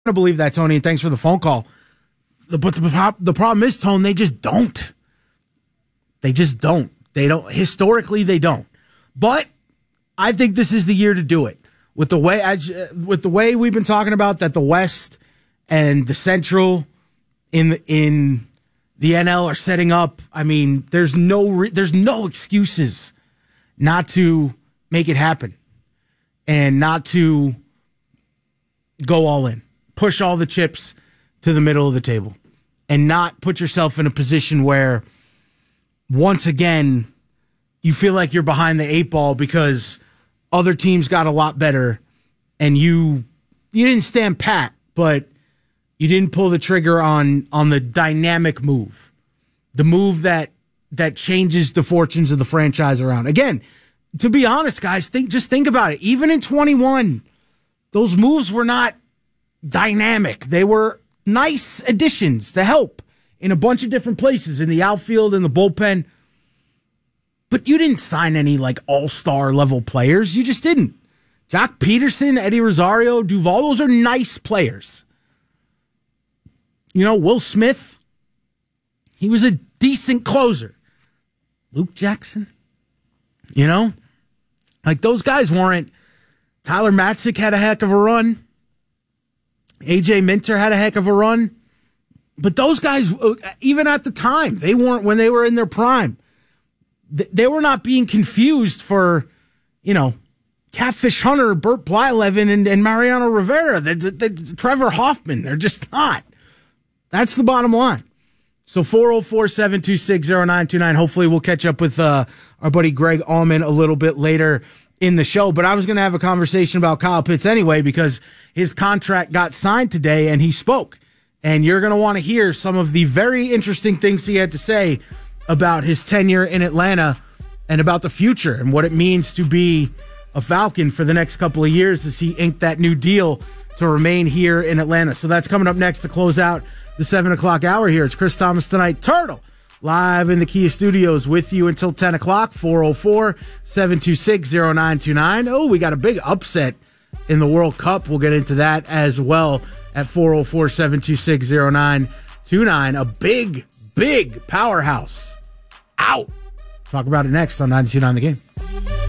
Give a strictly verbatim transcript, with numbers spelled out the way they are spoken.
to believe that, Tony, and thanks for the phone call. The, but the, the problem is, Tone, they just don't. They just don't. They don't. Historically, they don't. But I think this is the year to do it. With the way as, with the way we've been talking about that the West and the Central in the, in the N L are setting up. I mean, there's no re- there's no excuses not to make it happen and not to go all in, push all the chips to the middle of the table, and not put yourself in a position where once again you feel like you're behind the eight ball because other teams got a lot better and you you didn't stand pat, but you didn't pull the trigger on on the dynamic move, the move that that changes the fortunes of the franchise around. Again, to be honest, guys, think just think about it. Even in twenty-one, those moves were not dynamic. They were nice additions to help in a bunch of different places, in the outfield, in the bullpen. But you didn't sign any like all-star level players. You just didn't. Jock Peterson, Eddie Rosario, Duvall, those are nice players. You know, Will Smith, he was a decent closer. Luke Jackson, you know? Like, those guys weren't. Tyler Matzik had a heck of a run. A J Minter had a heck of a run. But those guys, even at the time, they weren't, when they were in their prime, they were not being confused for, you know, Catfish Hunter, Burt Blyleven, and, and Mariano Rivera. They're, they're, Trevor Hoffman. They're just not. That's the bottom line. So four oh four, seven two six, oh nine two nine. Hopefully we'll catch up with uh, our buddy Greg Allman a little bit later in the show. But I was going to have a conversation about Kyle Pitts anyway because his contract got signed today and he spoke. And you're going to want to hear some of the very interesting things he had to say about his tenure in Atlanta and about the future and what it means to be a Falcon for the next couple of years as he inked that new deal to remain here in Atlanta. So that's coming up next to close out the seven o'clock hour here. It's Chris Thomas Tonight, Turtle, live in the Kia Studios with you until ten o'clock, four oh four, seven two six, oh nine two nine. Oh, we got a big upset in the World Cup. We'll get into that as well at four oh four, seven two six, oh nine two nine. A big, big powerhouse out. Talk about it next on ninety-two point nine The Game.